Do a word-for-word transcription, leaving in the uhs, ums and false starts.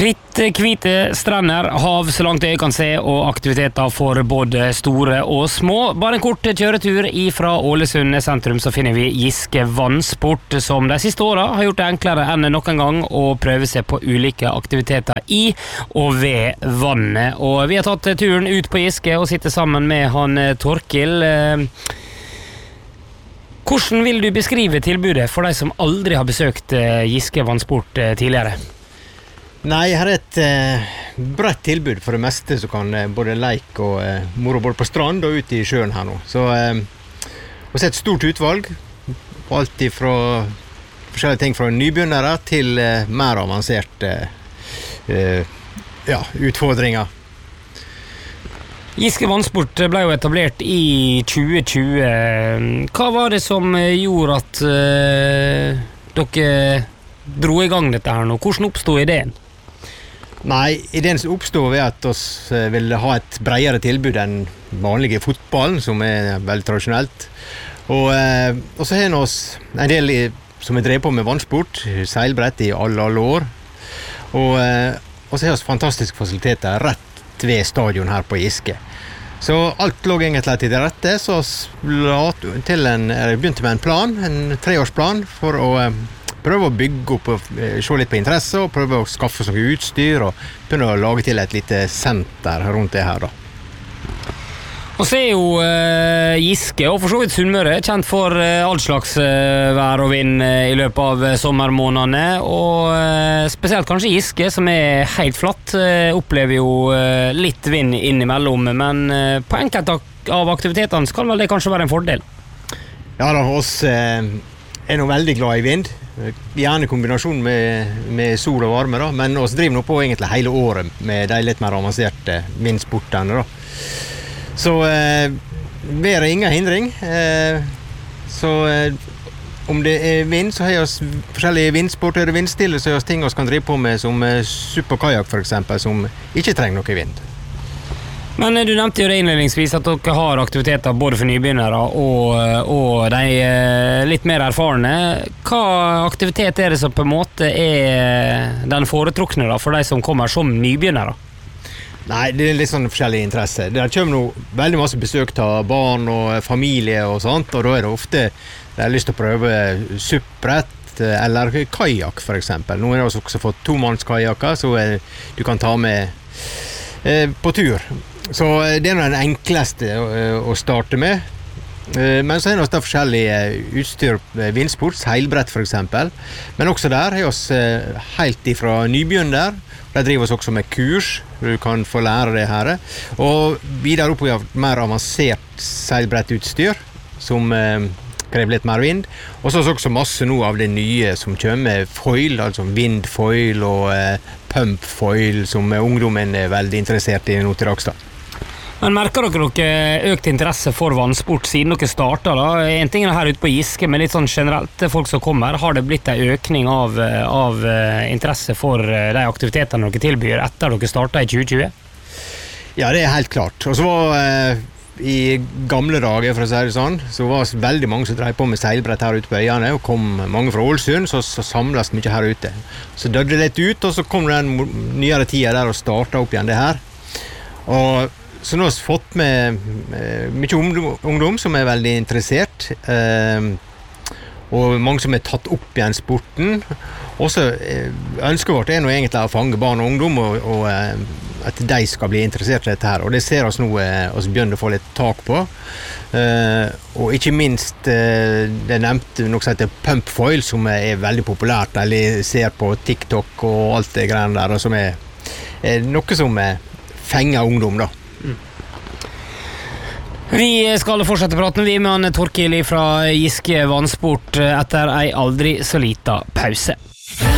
Kritthvite strender, hav så langt øyet kan se, og aktiviteter for både store og små. Bare en kort kjøretur fra Ålesund sentrum så finner vi Giske vannsport, som de siste årene har gjort det enklere enn noen gang å prøve seg på ulike aktiviteter i og ved vannet. Og vi har tatt turen ut på Giske og sitter sammen med han Torkil. Hvordan vil du beskrive tilbudet for de som aldri har besøkt Giske vannsport tidligere? Nei, her er et eh, bredt tilbud for det meste, som kan eh, både leik og eh, moro både på strand og ute i sjøen her nå. Så eh, vi har et stort utvalg på alt fra forskjellige ting fra nybegynnere til eh, mer avanserte eh, ja, utfordringer. Giske vannsport ble jo etablert i tjue tjue. Hva var det som gjorde at eh, dere dro i gang dette her nå? Hvordan oppstod ideen? Nei, ideen som oppstod ved at vi ville ha et bredere tilbud enn vanlige fotballen, som er veldig tradisjonelt. Og, eh, og så har vi oss en del i, som vi drev på med vannsport, seilbrett i alle, alle år. Og, eh, og så har vi fantastiske fasiliteter rett ved stadion her på Giske. Så alt lå egentlig til rette, så vi til en, begynte med en plan, en treårsplan, for å eh, prøve å bygge opp og se litt på interesse, og prøve å skaffe oss noe utstyr, og begynne å lage til et lite senter rundt det her da. Og så er jo uh, Giske, og for så vidt Sunnmøre, kjent for uh, all slags uh, vær og vind uh, i løpet av uh, sommermånedene, og uh, spesielt kanskje Giske, som er helt flatt, uh, opplever jo uh, litt vind innimellom, men uh, på enkelte av aktivitetene skal vel det kanskje være en fordel? Ja da, oss uh, er nå veldig glad i vind, gjerne kombinasjon med, med sol og varme da, men oss driver nå på egentlig hele året med de litt mer avanserte vindsportene da. Så eh, vær er ingen hindring, eh, så eh, om det er vind, så har vi forskjellige vindsport, er det vindstille, så har vi ting vi kan drive på med, som eh, supp og kajak for eksempel, som ikke trenger noe vind. Men du nevnte jo det innledningsvis at dere har aktiviteter både for nybegynnere og, og de litt mer erfarne. Hva aktivitet er det som på en måte er den foretrukne da, for de som kommer som nybegynnere? Nei, det er litt sånn forskjellig interesse. Der kommer nå veldig masse besøk av barn og familie og sånt, og da er det ofte de har lyst til å prøve suppbrett eller kajak for eksempel. Nå har vi også fått tomannskajaker, så du kan ta med eh, på tur. Så det er den enkleste å starte med. Men så er det også forskjellige utstyr, vindsport, seilbrett for eksempel. Men også der er vi helt ifra nybegynner. Der driver vi også med kurs, du kan få lære det her. Og videre opp i mer avansert seilbrettutstyr, som krever litt mer vind. Og så er det også masse nå av det nye som kommer, foil, altså vindfoil og pumpfoil, som ungdommen er veldig interessert i nå til dags da. Men merker dere dere økt interesse for vannsport siden dere startet da? En ting er her ute på Giske, men litt sånn generelt folk som kommer, har det blitt en økning av, av interesse for de aktivitetene dere tilbyr etter dere startet i tjue tjue? Ja, det er helt klart. Og så var eh, i gamle dager, for å si det sånn, så var det veldig mange som drev på med seilbrett her ute på øyene, og kom mange fra Ålesund, så, så samles mye her ute. Så døde det litt ut, og så kom den nyere tida der og startet opp igjen det her. Og så nå har vi fått med eh, mye ungdom, ungdom som er veldig interessert, eh, og mange som er tatt opp igjen sporten. Også eh, ønsket vårt er nå egentlig å fange barn og ungdom, og, og eh, at de skal bli interessert i dette her. Og det ser oss nå, eh, oss begynner å få litt tak på. Eh, og ikke minst, eh, det nevnte noe som heter pumpfoil, som er veldig populært, eller ser på TikTok og alt det greiene der, og som er, er noe som eh, fenger ungdom da. Vi skal fortsette praten vi med Torkil fra Giske vannsport etter ei aldri så lita pause.